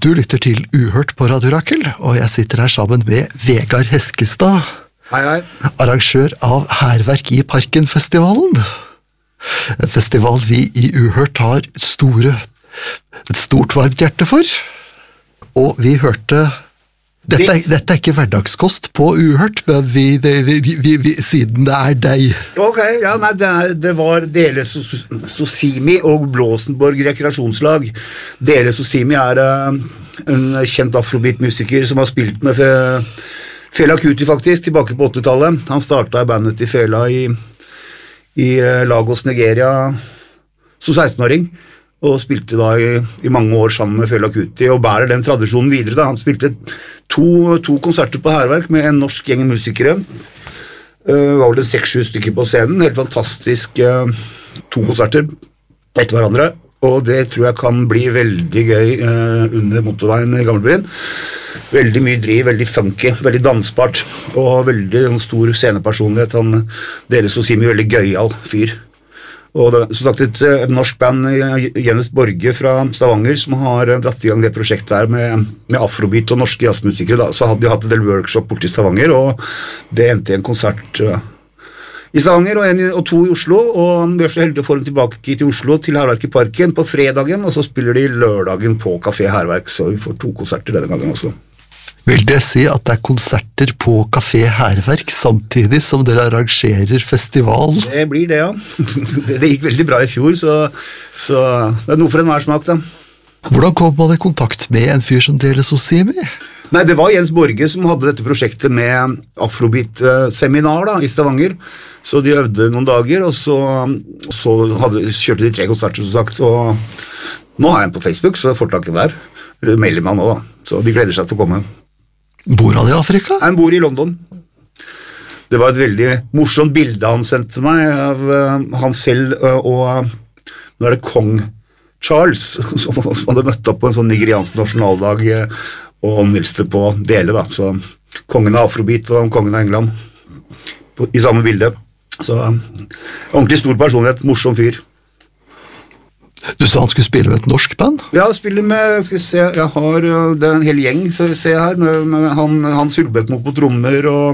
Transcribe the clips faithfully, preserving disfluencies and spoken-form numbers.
Du lytter til Uhørt på Radio Rakel, og jeg sitter her sammen med Vegard Heskestad, hei, hei. Arrangør av Hærverk i Parken-festivalen. En festival vi i Uhørt har store, et stort varmt hjerte for. Og vi hørte... Dette er, dette er ikke hverdagskost på Uhørt, men vi, det, vi, vi, vi, siden det er deg. Ok, ja, nei, det, er, det var Dele Sosimi og Blåsenborg rekreasjonslag. Dele Sosimi er uh, en kjent afrobeat-musiker som har spilt med Fela Kuti faktisk, tilbake på åttitallet. Han startet bandet til Fela i, i Lagos, Nigeria, som seksten-åring. Og spilte da i, i mange år sammen med Fela Kuti, og bærer den tradisjonen videre da. Han spilte to, to konserter på Hærverk med en norsk gjeng musikere. Uh, var det seks-sju stykker på scenen, helt fantastisk uh, to konserter etter hverandre, og det tror jeg kan bli veldig gøy uh, under motorveien i Gamlebyen. Veldig mye driv, veldig funky, veldig dansbart, og veldig en stor scenepersonlighet. Han Dele Sosimi, veldig gøyal fyr. Og det, som sagt, et, et norsk band, Jens Borge fra Stavanger, som har dratt i gang det prosjektet her med, med afrobeat og norske jazzmusikere. Da. Så hadde de hatt en del workshop borte i Stavanger, og det endte i en konsert uh, i Stavanger, og, en, og to i Oslo, og vi er så heldige å få dem tilbake til Oslo, til Hærverk i Parken, på fredagen, og så spiller de lørdagen på Café Hærverk, så vi får to konserter denne gangen også. Vil det si at det er konserter på Café Hærverk samtidig som dere arrangerer festival? Det blir det, ja. Det, det gikk veldig bra i fjor, så, så det er noe for enhver smak, da. Hvordan kom man i kontakt med en fyr som Dele Sosimi? Nei, det var Jens Borge som hadde dette prosjektet med Afrobeat-seminar da, i Stavanger. Så de øvde noen dager, og så, så hadde, kjørte de tre konserter, som sagt, og nå har jeg en på Facebook, så får tak i der. Eller melder meg nå, da. Så de gleder seg til å komme. Bor han i Afrika? Han bor i London. Det var et veldig morsomt bilde han sendte meg av uh, han selv uh, og uh, nå er det Kong Charles som hadde møtt opp på en sånn nigeriansk nasjonaldag uh, og omnilste på Dele da, så kongen av Afrobeat og kongen av England på, i samme bilde, så uh, ordentlig stor personlighet, morsom fyr. Du sa han skulle spille med et norsk band? Ja, spiller med, skal vi se, jeg har, det er en hel gjeng, så vi ser her, med, med han, Hans Hulbekmo på trommer, og,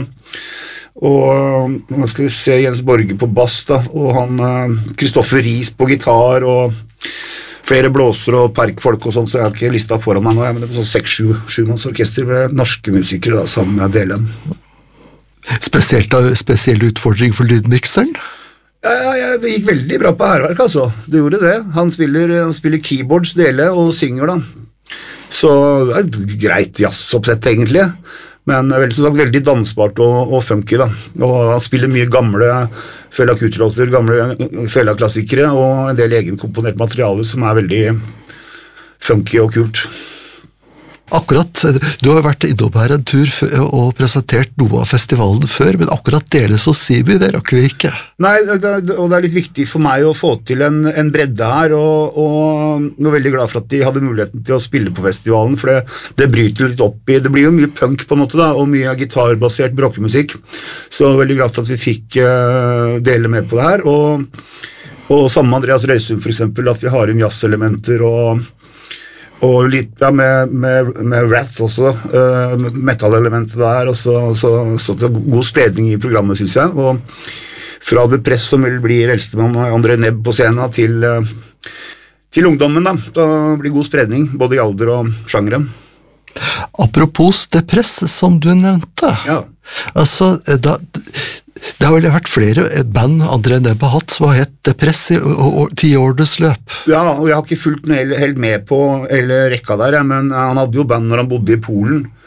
og, nå skal vi se, Jens Borge på bass, da, og han, Kristoffer Ries på gitar, og flere blåser og perkfolk og sånt, så jeg har ikke lista foran meg nå, men det er sånn seks-sju manns orkester med norske musikere, da, sammen med Delen. Spesielt, spesiell utfordring for lydmikseren? Ja, ja, ja, det gikk veldig bra på Hærverk, altså. Det gjorde det. Han spiller, han spiller keyboards, Dele, og synger da. Så det er et greit jazzoppsett, egentlig. Men vel, som sagt, veldig dansbart og, og funky, da. Og han spiller mye gamle Fela Kuti-låter, gamle Fela-klassikere, og en del egenkomponert materiale som er veldig funky og kult. Akkurat, du har vært innom her en tur og presentert noe av festivalen før, men akkurat Dele Sosimi, det rakk vi ikke. Nei, det, og det er litt viktig for meg å få til en, en bredde her, og, og jeg er veldig glad for at de hadde muligheten til å spille på festivalen, for det, det bryter litt opp i, det blir jo mye punk på en måte da, og mye gitarbasert bråkemusikk, så veldig glad for at vi fikk uh, dele med på det her, og, og sammen med Andreas Røysum for eksempel, at vi har inn jazzelementer og og litt ja, med, med, med Wrath også, uh, metallelementet der, og så, så, så det er god spredning i programmet, synes jeg, og fra Albert Press, som vil bli eldstemann André Nebb på scenen, til, uh, til ungdommen da, da blir god spredning, både i alder og sjangere. Apropos det press som du nevnte, ja. Altså, da... Det har vel vært flere band André Nebb har hatt som har hett Depress i tiårenes løp. Ja, og jeg har ikke fulgt med, helt med på hele rekka der, ja, men han hadde jo band når han bodde i Polen,